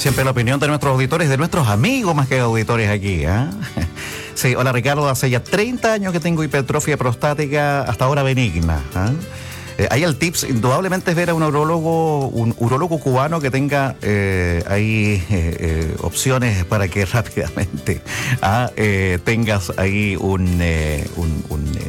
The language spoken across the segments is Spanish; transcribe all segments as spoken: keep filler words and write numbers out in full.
siempre la opinión de nuestros auditores, de nuestros amigos más que auditores aquí, ¿eh? Sí, hola Ricardo, hace ya treinta años que tengo hipertrofia prostática, hasta ahora benigna, ¿eh? Eh, ahí el tips, indudablemente, es ver a un urólogo, un urólogo cubano que tenga eh, ahí eh, eh, opciones para que rápidamente ah, eh, tengas ahí un, eh, un, un eh,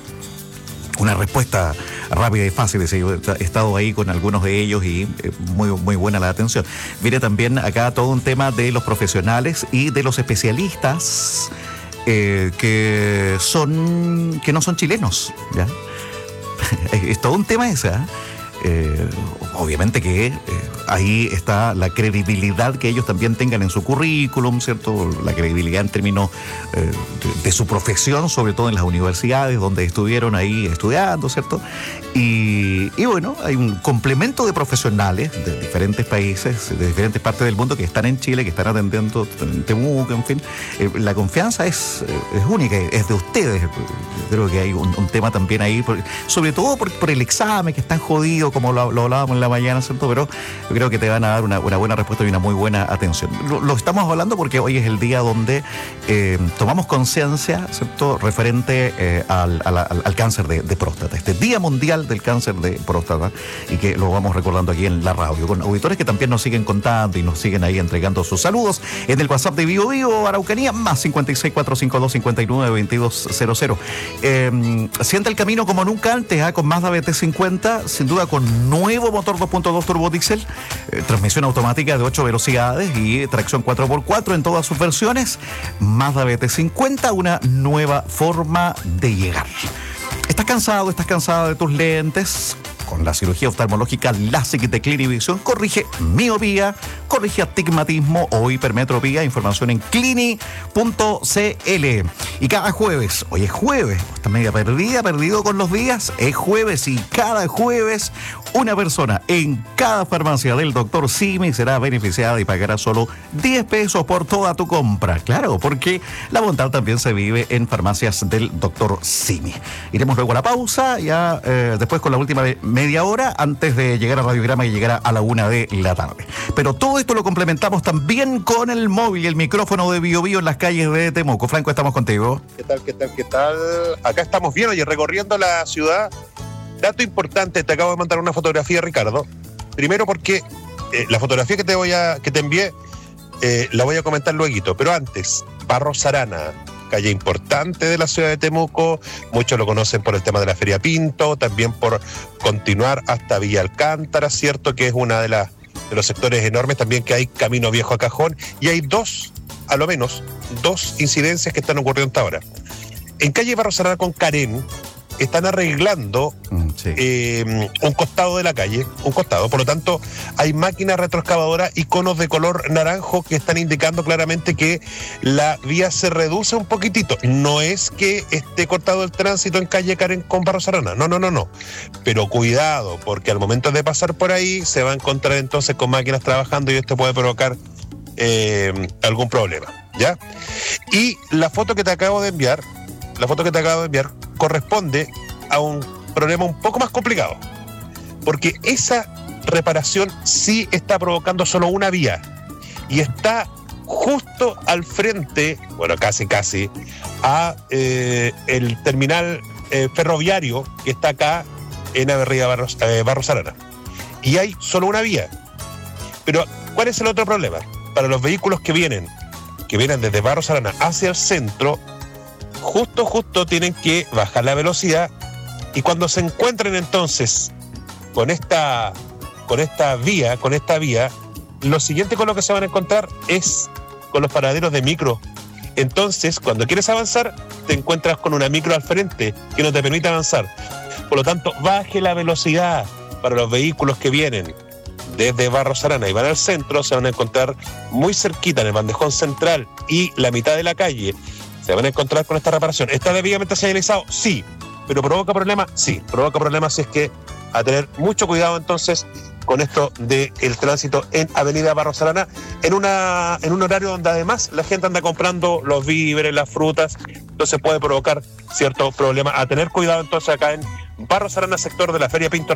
una respuesta rápida y fácil. Yo he estado ahí con algunos de ellos y eh, muy, muy buena la atención. Mire también acá todo un tema de los profesionales y de los especialistas eh, que son que no son chilenos, ¿ya? Es todo un tema ese, ¿eh? Eh, obviamente que eh, ahí está la credibilidad que ellos también tengan en su currículum, ¿cierto? La credibilidad en términos eh, de, de su profesión, sobre todo en las universidades donde estuvieron ahí estudiando, ¿cierto? Y, y bueno, hay un complemento de profesionales de diferentes países, de diferentes partes del mundo que están en Chile, que están atendiendo en Temuco, en fin. Eh, la confianza es, es única, es de ustedes. Yo creo que hay un, un tema también ahí, por, sobre todo por, por el examen, que están jodidos, como lo, lo hablábamos en la mañana, ¿cierto? Pero yo creo que te van a dar una, una buena respuesta y una muy buena atención. Lo, lo estamos hablando porque hoy es el día donde eh, tomamos conciencia, ¿cierto?, referente eh, al, al, al cáncer de, de próstata. Este Día Mundial del Cáncer de Próstata, y que lo vamos recordando aquí en la radio, con auditores que también nos siguen contando y nos siguen ahí entregando sus saludos en el WhatsApp de Bio Bio Araucanía, más cincuenta y seis, cuatrocientos cincuenta y dos, cincuenta y nueve, veintidós cero cero. Eh, siente el camino como nunca antes, ¿eh? Con Mazda B T cincuenta, sin duda con nuevo motor dos punto dos turbo diésel, eh, transmisión automática de ocho velocidades y tracción cuatro por cuatro en todas sus versiones. Mazda B T cincuenta, una nueva forma de llegar. ¿Estás cansado? ¿Estás cansada de tus lentes? Con la cirugía oftalmológica LASIK de Clinivision corrige miopía, corrige astigmatismo o hipermetropía. Información en clini punto c l. Y cada jueves, hoy es jueves, está media perdida, perdido con los días, es jueves y cada jueves una persona en cada farmacia del doctor Simi será beneficiada y pagará solo diez pesos por toda tu compra. Claro, porque la bondad también se vive en farmacias del doctor Simi. Iremos luego a la pausa, ya eh, después con la última de media hora, antes de llegar a Radiograma y llegar a la una de la tarde. Pero todo esto lo complementamos también con el móvil y el micrófono de Bio Bio en las calles de Temuco. Franco, estamos contigo. ¿Qué tal, qué tal, qué tal? Acá estamos bien, oye, recorriendo la ciudad. Dato importante, te acabo de mandar una fotografía, Ricardo. Primero porque eh, la fotografía que te voy a que te envié eh, la voy a comentar luego, pero antes, Barros Arana, calle importante de la ciudad de Temuco, muchos lo conocen por el tema de la Feria Pinto, también por continuar hasta Villa Alcántara, ¿cierto? Que es una de las de los sectores enormes también que hay Camino Viejo a Cajón, y hay dos, a lo menos, dos incidencias que están ocurriendo hasta ahora. En calle Barros Arana con Carén, están arreglando mm, sí. eh, un costado de la calle, un costado, por lo tanto hay máquinas retroexcavadoras y conos de color naranjo que están indicando claramente que la vía se reduce un poquitito. No es que esté cortado el tránsito en calle Karen con Barros Arana, no, no, no, no, pero cuidado, porque al momento de pasar por ahí se va a encontrar entonces con máquinas trabajando y esto puede provocar eh, algún problema, ¿ya? Y la foto que te acabo de enviar, la foto que te acabo de enviar corresponde a un problema un poco más complicado, porque esa reparación sí está provocando solo una vía y está justo al frente, bueno, casi casi, a eh, el terminal eh, ferroviario que está acá en Avenida Barros, eh, Barros Arana, y hay solo una vía. Pero ¿cuál es el otro problema? Para los vehículos que vienen, que vienen desde Barros Arana hacia el centro, justo, justo tienen que bajar la velocidad, y cuando se encuentren entonces con esta, con esta vía, con esta vía, lo siguiente con lo que se van a encontrar es con los paraderos de micro. Entonces, cuando quieres avanzar, te encuentras con una micro al frente que no te permite avanzar. Por lo tanto, baje la velocidad. Para los vehículos que vienen desde Barros Arana y van al centro, se van a encontrar muy cerquita en el bandejón central y la mitad de la calle. ¿Se van a encontrar con esta reparación? ¿Está debidamente señalizado? Sí. ¿Pero provoca problemas? Sí. Provoca problemas, si es que a tener mucho cuidado entonces con esto del tránsito en Avenida Barros Arana, en, una, en un horario donde además la gente anda comprando los víveres, las frutas, entonces puede provocar cierto problema. A tener cuidado entonces acá en Barros Arana, sector de la Feria Pinto.